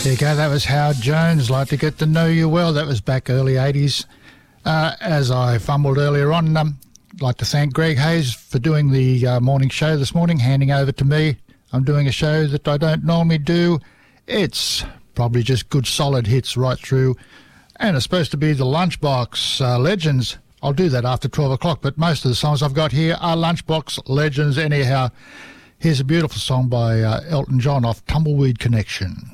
There you go, that was Howard Jones, Like to Get to Know You Well. That was back early 80s. As I fumbled earlier on, I'd like to thank Greg Hayes for doing the morning show this morning, handing over to me. I'm doing a show that I don't normally do. It's probably just good solid hits right through, and it's supposed to be the Lunchbox Legends. I'll do that after 12 o'clock, but most of the songs I've got here are Lunchbox Legends anyhow. Here's a beautiful song by Elton John off Tumbleweed Connection.